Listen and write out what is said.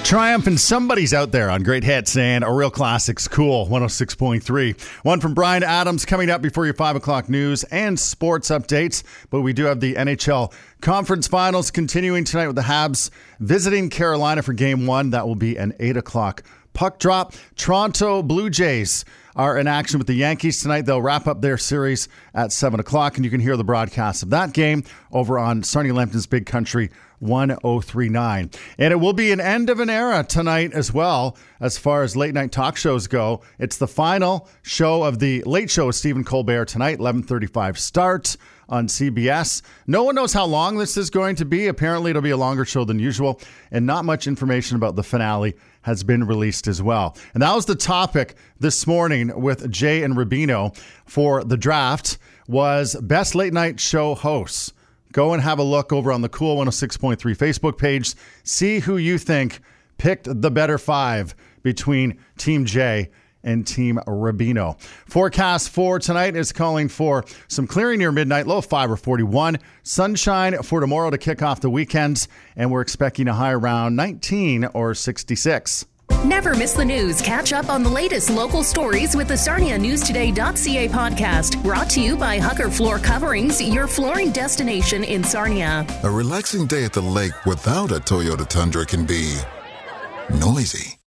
Triumph and somebody's out there on great hits and a real classics. Cool 106.3. One from Brian Adams coming up before your 5 o'clock news and sports updates. But we do have the NHL Conference Finals continuing tonight with the Habs visiting Carolina for Game 1. That will be an 8 o'clock puck drop. Toronto Blue Jays are in action with the Yankees tonight. They'll wrap up their series at 7 o'clock, and you can hear the broadcast of that game over on Sarnia Lambton's Big Country 1039. And it will be an end of an era tonight as well as far as late night talk shows go. It's the final show of the Late Show with Stephen Colbert tonight, 11:35 start on CBS. No one knows how long this is going to be. Apparently it'll be a longer show than usual, and not much information about the finale has been released as well. And that was the topic this morning with Jay and Rubino for the draft, was best late night show hosts. Go and have a look over on the Cool 106.3 Facebook page. See who you think picked the better five between Team Jay and Team Rubino. Forecast for tonight is calling for some clearing near midnight, low of 5 or 41. Sunshine for tomorrow to kick off the weekends, and we're expecting a high around 19 or 66. Never miss the news. Catch up on the latest local stories with the SarniaNewsToday.ca podcast. Brought to you by Hugger Floor Coverings, your flooring destination in Sarnia. A relaxing day at the lake without a Toyota Tundra can be noisy.